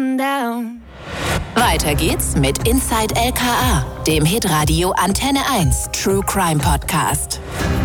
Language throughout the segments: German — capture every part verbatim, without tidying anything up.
Weiter geht's mit Inside L K A, dem Hitradio Antenne eins True Crime Podcast.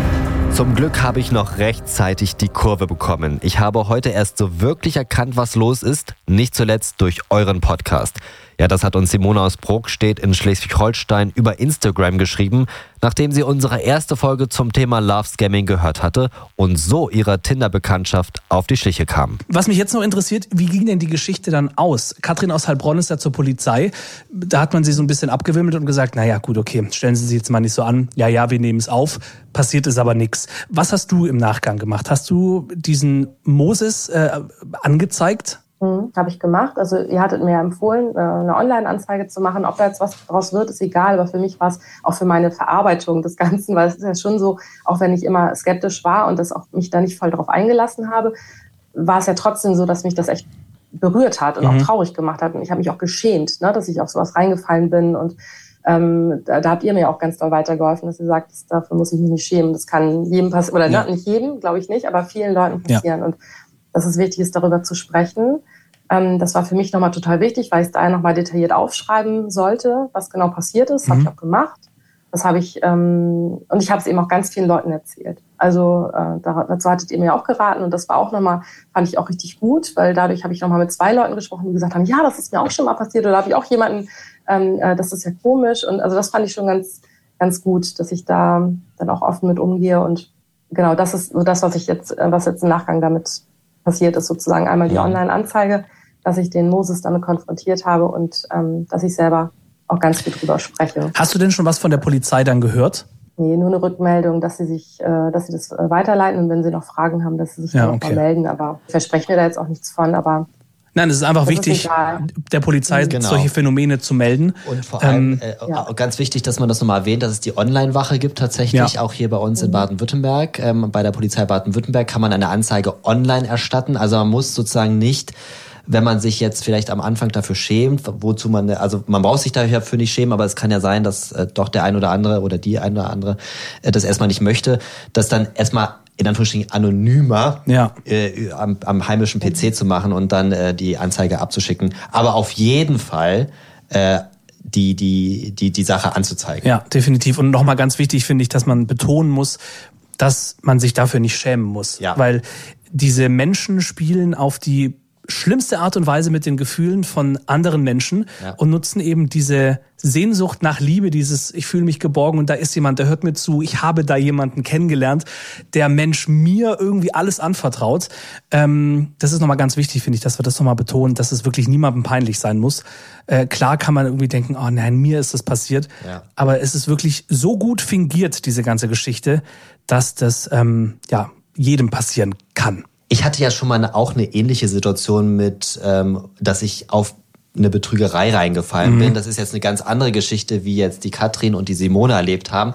Zum Glück habe ich noch rechtzeitig die Kurve bekommen. Ich habe heute erst so wirklich erkannt, was los ist, nicht zuletzt durch euren Podcast. Ja, das hat uns Simone aus Brokstedt in Schleswig-Holstein über Instagram geschrieben, nachdem sie unsere erste Folge zum Thema Love Scamming gehört hatte und so ihrer Tinder-Bekanntschaft auf die Schliche kam. Was mich jetzt noch interessiert, wie ging denn die Geschichte dann aus? Katrin aus Heilbronn ist ja zur Polizei. Da hat man sie so ein bisschen abgewimmelt und gesagt, naja gut, okay, stellen Sie sich jetzt mal nicht so an. Ja, ja, wir nehmen es auf. Passiert ist aber nichts. Was hast du im Nachgang gemacht? Hast du diesen Moses äh, angezeigt? Mhm, habe ich gemacht. Also ihr hattet mir ja empfohlen, eine Online-Anzeige zu machen. Ob da jetzt was draus wird, ist egal. Aber für mich war es auch für meine Verarbeitung des Ganzen, weil es ist ja schon so, auch wenn ich immer skeptisch war und das auch mich da nicht voll drauf eingelassen habe, war es ja trotzdem so, dass mich das echt berührt hat und mhm. auch traurig gemacht hat. Und ich habe mich auch geschämt, ne, dass ich auf sowas reingefallen bin. Und ähm, da, da habt ihr mir auch ganz doll weitergeholfen, dass ihr sagt, das, dafür muss ich mich nicht schämen. Das kann jedem passieren, oder ja. ne, nicht jedem, glaube ich nicht, aber vielen Leuten passieren. Ja. Und dass es wichtig ist, darüber zu sprechen. Ähm, das war für mich nochmal total wichtig, weil ich es da nochmal detailliert aufschreiben sollte, was genau passiert ist. Mhm. Habe ich auch gemacht. Das habe ich, ähm, und ich habe es eben auch ganz vielen Leuten erzählt. Also äh, dazu hattet ihr mir auch geraten und das war auch nochmal, fand ich auch richtig gut, weil dadurch habe ich nochmal mit zwei Leuten gesprochen, die gesagt haben, ja, das ist mir auch schon mal passiert oder habe ich auch jemanden, ähm, äh, das ist ja komisch. Und also das fand ich schon ganz, ganz gut, dass ich da dann auch offen mit umgehe. Und genau, das ist so das, was ich jetzt, was jetzt im Nachgang damit passiert ist, sozusagen einmal die Online-Anzeige, dass ich den Moses damit konfrontiert habe und ähm, dass ich selber auch ganz viel drüber spreche. Hast du denn schon was von der Polizei dann gehört? Nee, nur eine Rückmeldung, dass sie sich, äh, dass sie das weiterleiten und wenn sie noch Fragen haben, dass sie sich ja, dann okay. auch mal melden. Aber ich verspreche mir da jetzt auch nichts von, aber nein, es ist einfach wichtig, ist der Polizei genau. solche Phänomene zu melden. Und vor allem ähm, äh, ja. ganz wichtig, dass man das nochmal erwähnt, dass es die Online-Wache gibt tatsächlich, ja. auch hier bei uns mhm. in Baden-Württemberg. Ähm, bei der Polizei Baden-Württemberg kann man eine Anzeige online erstatten. Also man muss sozusagen nicht, wenn man sich jetzt vielleicht am Anfang dafür schämt, wozu man, also man braucht sich dafür nicht schämen, aber es kann ja sein, dass äh, doch der ein oder andere oder die ein oder andere äh, das erstmal nicht möchte, dass dann erstmal in Anführungsstrichen anonymer ja. äh, am, am heimischen P C zu machen und dann äh, die Anzeige abzuschicken. Aber auf jeden Fall äh, die, die, die, die Sache anzuzeigen. Ja, definitiv. Und nochmal ganz wichtig finde ich, dass man betonen muss, dass man sich dafür nicht schämen muss. Ja. Weil diese Menschen spielen auf die schlimmste Art und Weise mit den Gefühlen von anderen Menschen ja. und nutzen eben diese Sehnsucht nach Liebe, dieses ich fühle mich geborgen und da ist jemand, der hört mir zu, ich habe da jemanden kennengelernt, der Mensch mir irgendwie alles anvertraut. Ähm, das ist nochmal ganz wichtig, finde ich, dass wir das nochmal betonen, dass es wirklich niemandem peinlich sein muss. Äh, klar kann man irgendwie denken, oh nein, mir ist das passiert, ja. aber es ist wirklich so gut fingiert, diese ganze Geschichte, dass das ähm, ja jedem passieren kann. Ich hatte ja schon mal eine, auch eine ähnliche Situation mit, ähm, dass ich auf eine Betrügerei reingefallen mhm. bin. Das ist jetzt eine ganz andere Geschichte, wie jetzt die Katrin und die Simone erlebt haben.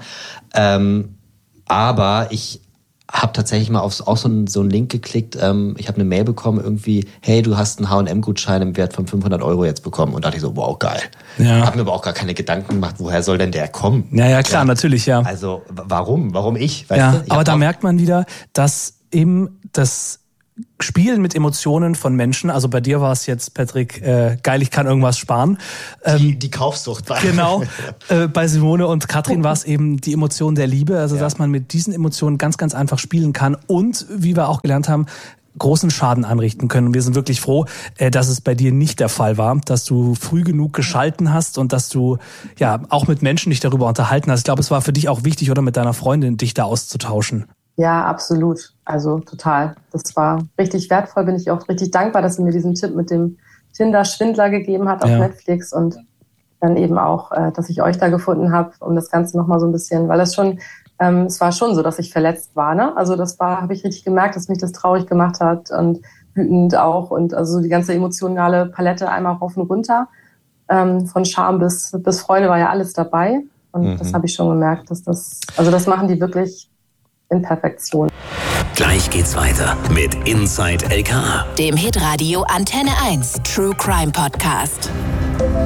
Ähm, aber ich habe tatsächlich mal auf auch so einen, so einen Link geklickt. Ähm, ich habe eine Mail bekommen, irgendwie, hey, du hast einen H und M-Gutschein im Wert von fünfhundert Euro jetzt bekommen. Und dachte ich so, wow, geil. Ja. Habe mir aber auch gar keine Gedanken gemacht, woher soll denn der kommen? Ja, ja, klar, ja. natürlich, ja. Also warum? Warum ich? Weißt ja, du? Ich aber da merkt man wieder, dass eben das Spielen mit Emotionen von Menschen, also bei dir war es jetzt, Patrick, äh, geil, ich kann irgendwas sparen. Ähm, die, die Kaufsucht war. Genau, äh, bei Simone und Katrin war es eben die Emotion der Liebe, also ja. dass man mit diesen Emotionen ganz, ganz einfach spielen kann und, wie wir auch gelernt haben, großen Schaden anrichten können. Und wir sind wirklich froh, äh, dass es bei dir nicht der Fall war, dass du früh genug geschalten hast und dass du ja auch mit Menschen dich darüber unterhalten hast. Ich glaube, es war für dich auch wichtig, oder mit deiner Freundin, dich da auszutauschen. Ja, absolut. Also total. Das war richtig wertvoll. Bin ich auch richtig dankbar, dass sie mir diesen Tipp mit dem Tinder-Schwindler gegeben hat auf ja. Netflix und dann eben auch, dass ich euch da gefunden habe, um das Ganze nochmal so ein bisschen, weil das schon, ähm, es war schon so, dass ich verletzt war, ne? Also das war, habe ich richtig gemerkt, dass mich das traurig gemacht hat und wütend auch und also so die ganze emotionale Palette einmal rauf und runter. Ähm, von Scham bis, bis Freude war ja alles dabei und mhm. das habe ich schon gemerkt, dass das, also das machen die wirklich in Perfektion. Gleich geht's weiter mit Inside L K A, dem Hitradio Antenne eins True Crime Podcast.